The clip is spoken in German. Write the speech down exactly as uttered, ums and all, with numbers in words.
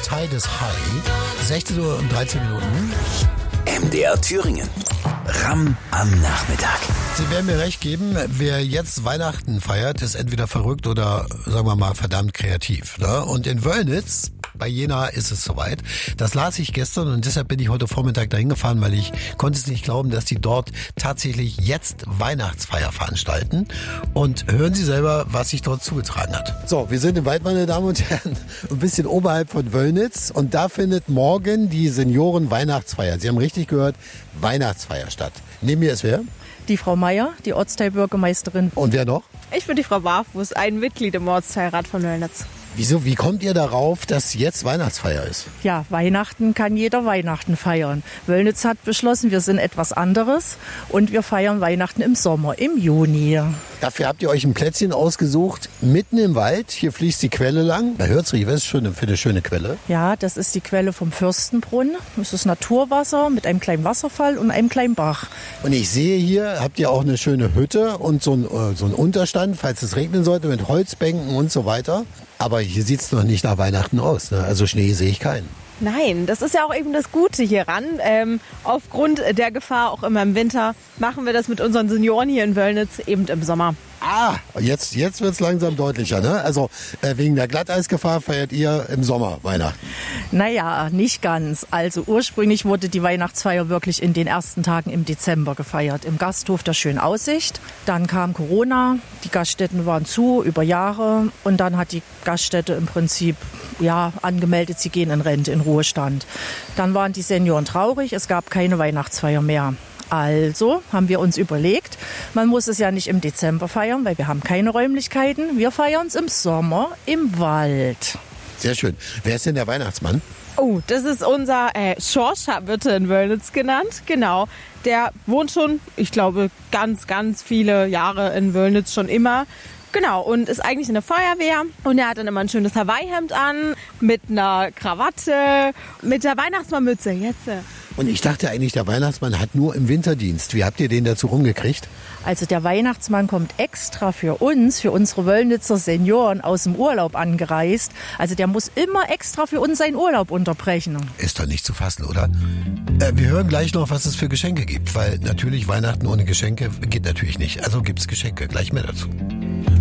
Tides High. sechzehn Uhr und dreizehn Minuten. M D R Thüringen. Ram am Nachmittag. Sie werden mir recht geben, wer jetzt Weihnachten feiert, ist entweder verrückt oder, sagen wir mal, verdammt kreativ. Ne? Und in Wöllnitz, bei Jena, ist es soweit. Das las ich gestern und deshalb bin ich heute Vormittag dahin gefahren, weil ich konnte es nicht glauben, dass die dort tatsächlich jetzt Weihnachtsfeier veranstalten. Und hören Sie selber, was sich dort zugetragen hat. So, wir sind im Wald, meine Damen und Herren, ein bisschen oberhalb von Wöllnitz. Und da findet morgen die Senioren-Weihnachtsfeier. Sie haben richtig gehört, Weihnachtsfeier statt. Neben mir ist wer? Die Frau Meier, die Ortsteilbürgermeisterin. Und wer noch? Ich bin die Frau Barfuß, ein Mitglied im Ortsteilrat von Wöllnitz. Wieso, wie kommt ihr darauf, dass jetzt Weihnachtsfeier ist? Ja, Weihnachten kann jeder Weihnachten feiern. Wöllnitz hat beschlossen, wir sind etwas anderes und wir feiern Weihnachten im Sommer, im Juni. Dafür habt ihr euch ein Plätzchen ausgesucht, mitten im Wald. Hier fließt die Quelle lang. Bei Hürzrich, was ist schon für eine schöne Quelle? Ja, das ist die Quelle vom Fürstenbrunn. Das ist Naturwasser mit einem kleinen Wasserfall und einem kleinen Bach. Und ich sehe hier, habt ihr auch eine schöne Hütte und so ein, so ein Unterstand, falls es regnen sollte, mit Holzbänken und so weiter. Aber hier sieht es noch nicht nach Weihnachten aus. Ne? Also Schnee sehe ich keinen. Nein, das ist ja auch eben das Gute hieran. Ähm, aufgrund der Gefahr auch immer im Winter machen wir das mit unseren Senioren hier in Wöllnitz eben im Sommer. Ah, jetzt, jetzt wird es langsam deutlicher. Ne? Also äh, wegen der Glatteisgefahr feiert ihr im Sommer Weihnachten? Naja, nicht ganz. Also ursprünglich wurde die Weihnachtsfeier wirklich in den ersten Tagen im Dezember gefeiert. Im Gasthof der Schönen Aussicht. Dann kam Corona, die Gaststätten waren zu über Jahre. Und dann hat die Gaststätte im Prinzip ja, angemeldet, sie gehen in Rente, in Ruhestand. Dann waren die Senioren traurig, es gab keine Weihnachtsfeier mehr. Also haben wir uns überlegt, man muss es ja nicht im Dezember feiern, weil wir haben keine Räumlichkeiten. Wir feiern es im Sommer im Wald. Sehr schön. Wer ist denn der Weihnachtsmann? Oh, das ist unser äh, Schorsch, wird er in Wöllnitz genannt. Genau. Der wohnt schon, ich glaube, ganz, ganz viele Jahre in Wöllnitz schon immer. Genau, und ist eigentlich in der Feuerwehr. Und er hat dann immer ein schönes Hawaii-Hemd an, mit einer Krawatte, mit der Weihnachtsmannmütze. Jetzt. Und ich dachte eigentlich, der Weihnachtsmann hat nur im Winterdienst. Wie habt ihr den dazu rumgekriegt? Also der Weihnachtsmann kommt extra für uns, für unsere Wöllnitzer Senioren aus dem Urlaub angereist. Also der muss immer extra für uns seinen Urlaub unterbrechen. Ist doch nicht zu fassen, oder? Äh, wir hören gleich noch, was es für Geschenke gibt. Weil natürlich Weihnachten ohne Geschenke geht natürlich nicht. Also gibt's Geschenke. Gleich mehr dazu.